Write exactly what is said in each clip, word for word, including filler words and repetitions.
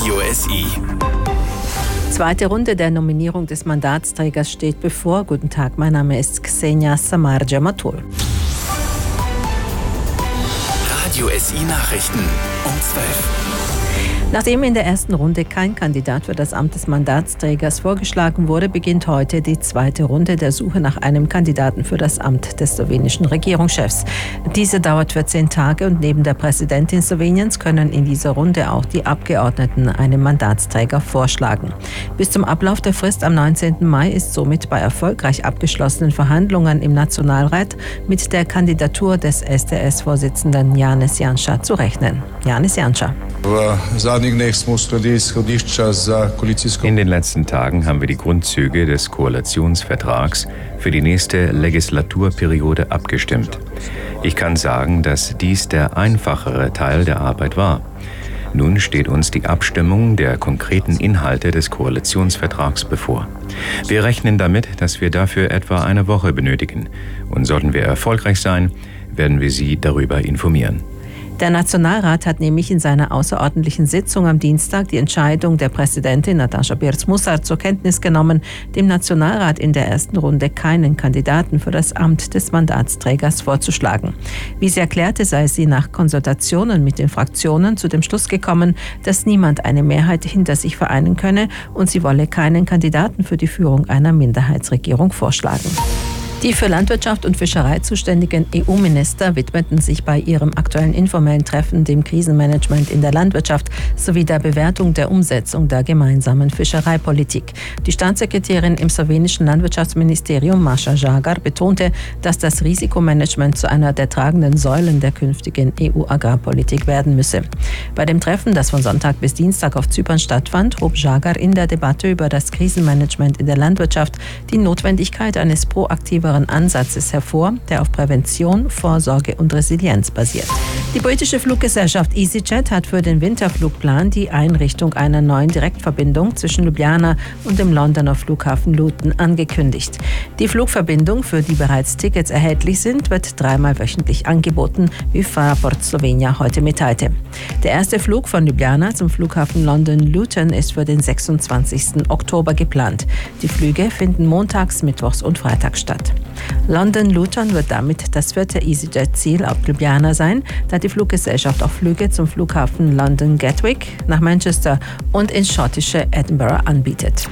Radio S I. Zweite Runde der Nominierung des Mandatsträgers steht bevor. Guten Tag, mein Name ist Ksenia Samar-Jamatul. Radio S I Nachrichten um zwölf. Nachdem in der ersten Runde kein Kandidat für das Amt des Mandatsträgers vorgeschlagen wurde, beginnt heute die zweite Runde der Suche nach einem Kandidaten für das Amt des slowenischen Regierungschefs. Diese dauert vierzehn Tage und neben der Präsidentin Sloweniens können in dieser Runde auch die Abgeordneten einen Mandatsträger vorschlagen. Bis zum Ablauf der Frist am neunzehnten Mai ist somit bei erfolgreich abgeschlossenen Verhandlungen im Nationalrat mit der Kandidatur des S D S-Vorsitzenden Janez Janša zu rechnen. Janez Janša. In den letzten Tagen haben wir die Grundzüge des Koalitionsvertrags für die nächste Legislaturperiode abgestimmt. Ich kann sagen, dass dies der einfachere Teil der Arbeit war. Nun steht uns die Abstimmung der konkreten Inhalte des Koalitionsvertrags bevor. Wir rechnen damit, dass wir dafür etwa eine Woche benötigen. Und sollten wir erfolgreich sein, werden wir Sie darüber informieren. Der Nationalrat hat nämlich in seiner außerordentlichen Sitzung am Dienstag die Entscheidung der Präsidentin Nataša Pirc-Musar zur Kenntnis genommen, dem Nationalrat in der ersten Runde keinen Kandidaten für das Amt des Mandatsträgers vorzuschlagen. Wie sie erklärte, sei sie nach Konsultationen mit den Fraktionen zu dem Schluss gekommen, dass niemand eine Mehrheit hinter sich vereinen könne und sie wolle keinen Kandidaten für die Führung einer Minderheitsregierung vorschlagen. Die für Landwirtschaft und Fischerei zuständigen E U-Minister widmeten sich bei ihrem aktuellen informellen Treffen dem Krisenmanagement in der Landwirtschaft sowie der Bewertung der Umsetzung der gemeinsamen Fischereipolitik. Die Staatssekretärin im slowenischen Landwirtschaftsministerium Maša Žagar betonte, dass das Risikomanagement zu einer der tragenden Säulen der künftigen E U-Agrarpolitik werden müsse. Bei dem Treffen, das von Sonntag bis Dienstag auf Zypern stattfand, hob Žagar in der Debatte über das Krisenmanagement in der Landwirtschaft die Notwendigkeit eines proaktiven Ansatzes hervor, der auf Prävention, Vorsorge und Resilienz basiert. Die britische Fluggesellschaft EasyJet hat für den Winterflugplan die Einrichtung einer neuen Direktverbindung zwischen Ljubljana und dem Londoner Flughafen Luton angekündigt. Die Flugverbindung, für die bereits Tickets erhältlich sind, wird dreimal wöchentlich angeboten, wie Fraport Slovenia heute mitteilte. Der erste Flug von Ljubljana zum Flughafen London Luton ist für den sechsundzwanzigsten Oktober geplant. Die Flüge finden montags, mittwochs und freitags statt. London Luton wird damit das vierte EasyJet-Ziel auf Ljubljana sein, da die Fluggesellschaft auch Flüge zum Flughafen London Gatwick, nach Manchester und ins schottische Edinburgh anbietet.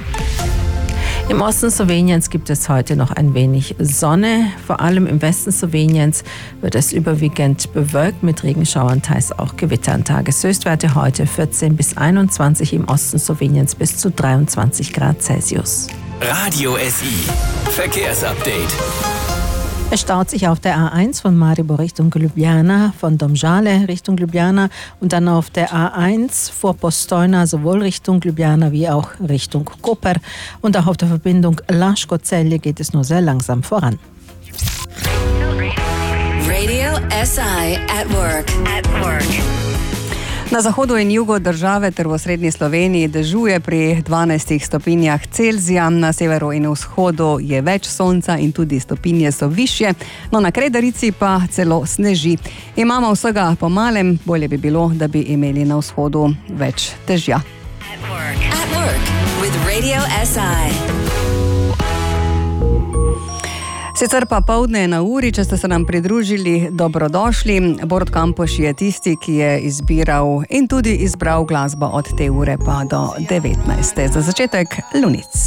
Im Osten Sloweniens gibt es heute noch ein wenig Sonne. Vor allem im Westen Sloweniens wird es überwiegend bewölkt mit Regenschauern, teils auch Gewittern. Tageshöchstwerte heute vierzehn bis einundzwanzig, im Osten Sloweniens bis zu dreiundzwanzig Grad Celsius. Radio S I Verkehrsupdate. Es staut sich auf der A eins von Maribor Richtung Ljubljana, von Domžale Richtung Ljubljana und dann auf der A eins vor Postojna sowohl Richtung Ljubljana wie auch Richtung Koper. Und auch auf der Verbindung Laško-Celje geht es nur sehr langsam voran. Radio S I at work. At work. Na zahodu in jugu države ter v osrednji Sloveniji dežuje pri dvanajstih stopinjah Celzija, na severu in vzhodu je več sonca in tudi stopinje so višje, no na Kredarici pa celo sneži. Imamo vsega po malem, bolje bi bilo, da bi imeli na vzhodu več dežja. At work. At work with Radio S I. Sicer pa poldne je na uri, če ste se nam pridružili, dobrodošli. Borut Kampoš je tisti, ki je izbiral in tudi izbral glasbo od te ure pa do devetnajste. Za začetek Lunic.